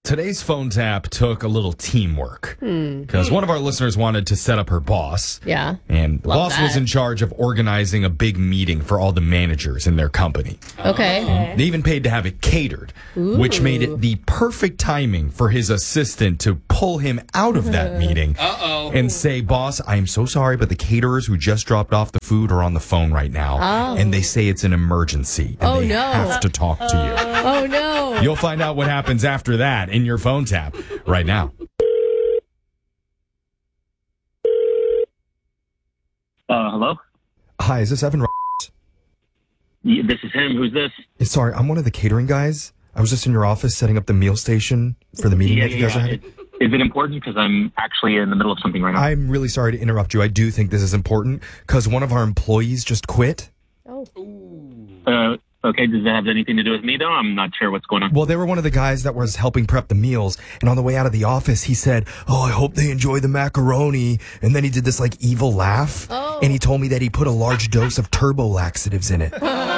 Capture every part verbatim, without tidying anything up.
today's phone tap took a little teamwork because one of our listeners wanted to set up her boss. Yeah. And the Love boss was that. in charge of organizing a big meeting for all the managers in their company. Okay. They even paid to have it catered, which made it the perfect timing for his assistant to pull him out of that meeting Uh-oh. and say, boss, I am so sorry, but the caterers who just dropped off the food are on the phone right now. Oh. And they say it's an emergency. And Oh, they no. have to talk to you. Oh, no. You'll find out what happens after that in your phone tap right now. Uh, hello? Hi, is this Evan? Yeah, this is him. Who's this? Sorry, I'm one of the catering guys. I was just in your office setting up the meal station for the meeting Yeah, that you guys yeah, are yeah. having. Is it important? Because I'm actually in the middle of something right now. I'm really sorry to interrupt you. I do think this is important because one of our employees just quit. Oh. Uh, okay, does that have anything to do with me, though? I'm not sure what's going on. Well, they were one of the guys that was helping prep the meals, and on the way out of the office, he said, oh, I hope they enjoy the macaroni, and then he did this, like, evil laugh, Oh. and he told me that he put a large dose of turbo laxatives in it.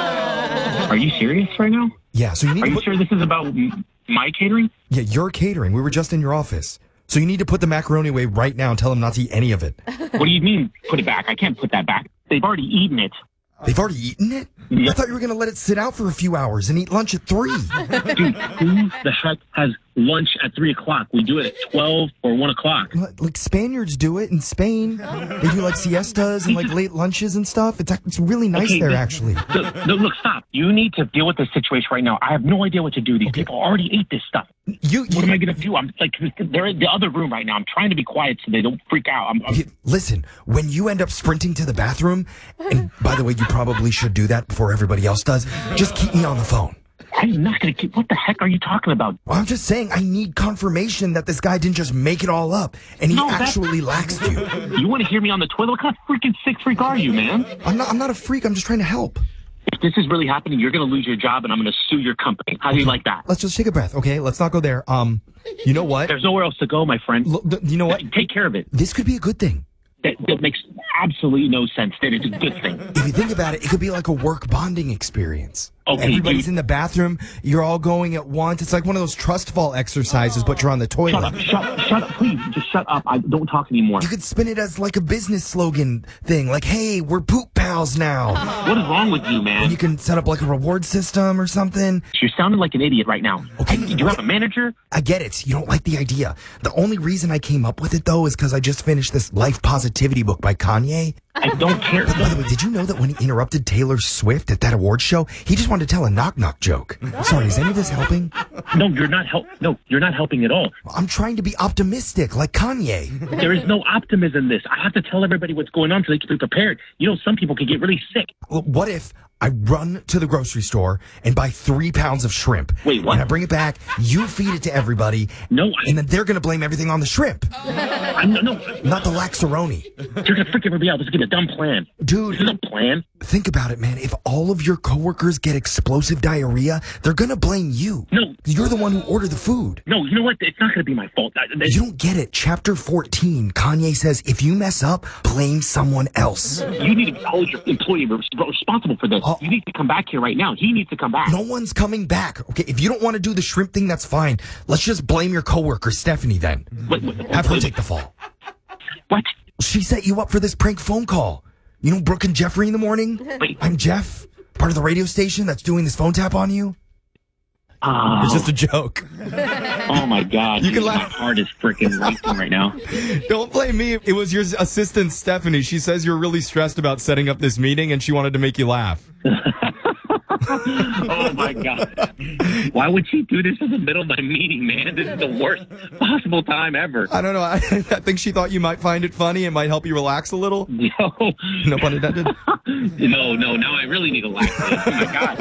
Are you serious right now? Yeah, so you need Are to you put... sure this is about m- my catering? Yeah, you're catering. We were just in your office. So you need to put the macaroni away right now and tell them not to eat any of it. What do you mean, put it back? I can't put that back. They've already eaten it. They've already eaten it? Yeah. I thought you were going to let it sit out for a few hours and eat lunch at three. Dude, who the heck has lunch at three o'clock? We do it at twelve or one o'clock. Like Spaniards do it in Spain. They do like siestas and like late lunches and stuff. It's it's really nice Okay, there, th- actually. Look, look, look, stop. You need to deal with this situation right now. I have no idea what to do. These people already ate this stuff. You, What you am I going to do? I'm like, they're in the other room right now. I'm trying to be quiet so they don't freak out. I'm, I'm you- listen, when you end up sprinting to the bathroom, and by the way, you probably should do that before everybody else does, just keep me on the phone. I'm not going to keep. What the heck are you talking about? Well, I'm just saying, I need confirmation that this guy didn't just make it all up, and he No, that- actually laxed you. You want to hear me on the toilet? What kind of freaking sick freak are you, man? I'm not, I'm not a freak. I'm just trying to help. If this is really happening, you're going to lose your job, and I'm going to sue your company. How do you like that? Let's just take a breath, okay? Let's not go there. Um, you know what? There's nowhere else to go, my friend. Look, th- you know what? Take care of it. This could be a good thing. That, that makes absolutely no sense. That it's a good thing. If you think about it, it could be like a work bonding experience. Okay, Everybody's dude. in the bathroom. You're all going at once. It's like one of those trust fall exercises, but you're on the toilet. Shut up. Shut, shut up. Please, just shut up. I don't talk anymore. You could spin it as like a business slogan thing, like, hey, we're poop pals now. What is wrong with you, man? You can set up like a reward system or something. You're sounding like an idiot right now. Okay. Do you have a manager? I get it. You don't like the idea. The only reason I came up with it, though, is because I just finished this life positivity book by Kanye. I don't care. By the way, did you know that when he interrupted Taylor Swift at that award show, he just wanted to tell a knock-knock joke? Sorry, is any of this helping? No, you're not help. No, you're not helping at all. I'm trying to be optimistic, like Kanye. There is no optimism in this. I have to tell everybody what's going on so they can be prepared. You know, some people can get really sick. Well, what if I run to the grocery store and buy three pounds of shrimp? Wait, what? And I bring it back, you feed it to everybody, No, I, and then they're going to blame everything on the shrimp, I'm no, no. not the laxaroni. You're gonna freak everybody out. This is gonna be a dumb plan. Dude, This is a plan. think about it, man. If all of your coworkers get explosive diarrhea, they're going to blame you. No. You're the one who ordered the food. No, you know what? It's not gonna be my fault. I, I- You don't get it. Chapter fourteen, Kanye says, if you mess up, blame someone else. You need to hold your employee res- responsible for this. Oh. You need to come back here right now. He needs to come back. No one's coming back. Okay, if you don't want to do the shrimp thing, that's fine. Let's just blame your coworker, Stephanie, then. Wait, wait, Have her wait, take the fall. What? She set you up for this prank phone call. You know Brooke and Jeffrey in the morning? Wait. I'm Jeff, part of the radio station that's doing this phone tap on you. Oh, It's just a joke. oh my God. You can Dude, laugh. My heart is freaking racing right now. Don't blame me. It was your assistant, Stephanie. She says you're really stressed about setting up this meeting, and she wanted to make you laugh. Oh my God. Why would she do this in the middle of my meeting, man? This is the worst possible time ever. I don't know. I, I think she thought you might find it funny and might help you relax a little. No. No pun intended. No, no, now I really need a laugh. Oh my God.